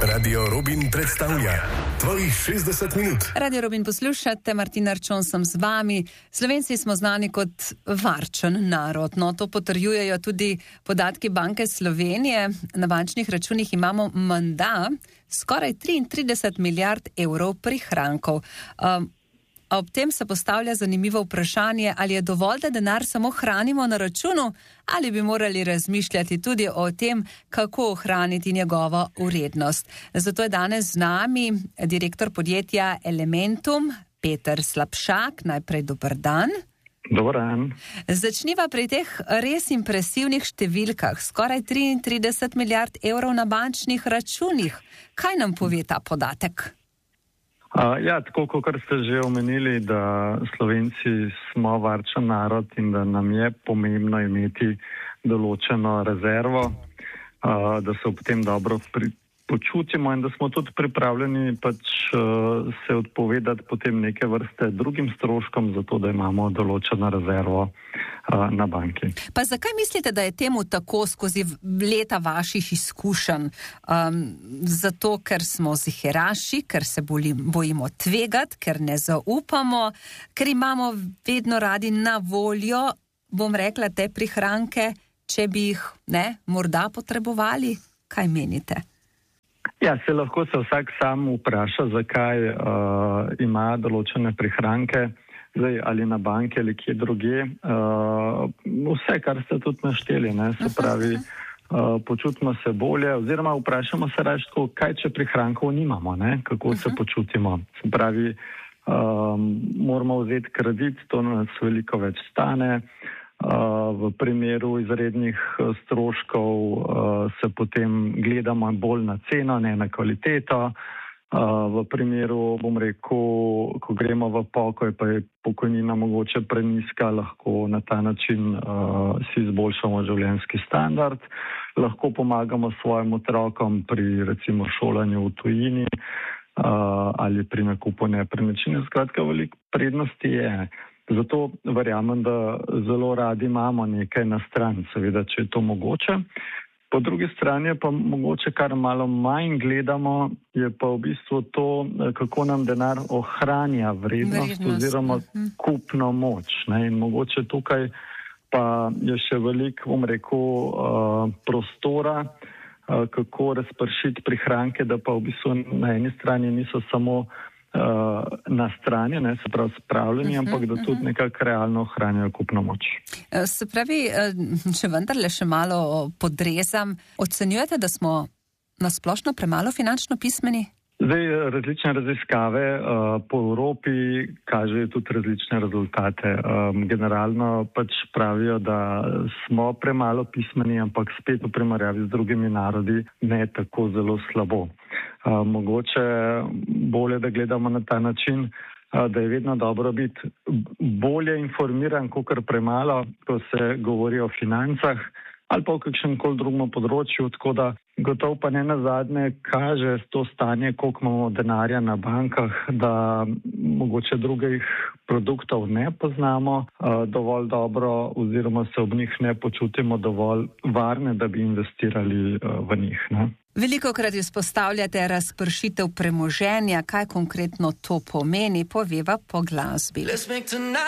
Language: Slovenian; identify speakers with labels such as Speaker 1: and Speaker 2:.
Speaker 1: Radio Robin predstavlja tvojih 60 minut.
Speaker 2: Radio Robin poslušate, Martin Arčon sem z vami. Slovenci smo znani kot varčen narod. No, to potrjujejo tudi podatki Banke Slovenije. Na bančnih računih imamo menda skoraj 33 milijard evrov prihrankov. Ob tem se postavlja zanimivo vprašanje, ali je dovolj, da denar samo hranimo na računu, ali bi morali razmišljati tudi o tem, kako ohraniti njegovo vrednost. Zato je danes z nami direktor podjetja Elementum, Peter Slapšak. Najprej dober dan.
Speaker 3: Dober dan.
Speaker 2: Začniva pri teh res impresivnih številkah. Skoraj 33 milijard evrov na bančnih računih. Kaj nam pove ta podatek?
Speaker 3: Tako kot ste že omenili, da Slovenci smo varčen narod in da nam je pomembno imeti določeno rezervo, da se ob tem dobro počutimo in da smo tudi pripravljeni se odpovedati potem neke vrste drugim stroškom, zato da imamo določeno rezervo na banki.
Speaker 2: Pa zakaj mislite, da je temu tako skozi leta vaših izkušenj? Zato, ker smo ziheraši, ker se bojimo tvegati, ker ne zaupamo, ker imamo vedno radi na voljo, bom rekla, te prihranke, če bi jih morda potrebovali? Kaj menite?
Speaker 3: Se lahko se vsak sam vpraša, zakaj ima določene prihranke, zdaj ali na banki ali kje druge. Vse, kar ste tudi našteli, se pravi, počutimo se bolje, oziroma vprašamo se raje tako, kaj če prihrankov nimamo, kako se počutimo. Se pravi, moramo vzeti kredit, to nas veliko več stane. V primeru izrednih stroškov se potem gledamo bolj na ceno, ne na kvaliteto. V primeru, bom rekel, ko gremo v pokoj, pa je pokojnina mogoče prenizka, lahko na ta način si izboljšamo življenjski standard, lahko pomagamo svojim otrokom pri recimo šolanju v tujini ali pri nakupu nepremičnine. Skratka, veliko prednosti je. Zato verjamem, da zelo radi imamo nekaj na stran, seveda, če je to mogoče. Po drugi strani je pa mogoče kar malo manj gledamo, je pa v bistvu to, kako nam denar ohranja vrednost oziroma kupno moč. In mogoče tukaj pa je še veliko, bom rekel, prostora, kako razpršiti prihranke, da pa v bistvu na eni strani niso samo na strani, se pravi spravljeni, ampak da tudi nekako realno ohranjajo kupno moč.
Speaker 2: Se pravi, če vendarle še malo podrezam, ocenjujete, da smo nasplošno premalo finančno pismeni?
Speaker 3: Zdaj, različne raziskave po Evropi kažejo tudi različne rezultate. Generalno pravijo, da smo premalo pismeni, ampak spet v primerjavi z drugimi narodi ne tako zelo slabo. Mogoče bolje, da gledamo na ta način, da je vedno dobro biti bolje informiran, kakor premalo, ko se govori o financah ali pa v kakšnem koli drugem področju, tako da gotovo pa ne nazadnje kaže to stanje, koliko imamo denarja na bankah, da mogoče drugih produktov ne poznamo dovolj dobro oziroma se ob njih ne počutimo dovolj varne, da bi investirali v njih.
Speaker 2: Velikokrat izpostavljate razpršitev premoženja. Kaj konkretno to pomeni? Poveva po glasbi.